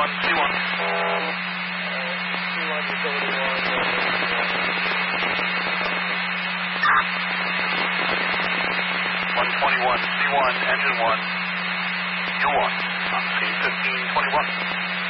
C1. C1 utility 121, C1, engine 1, U1, on scene 1521.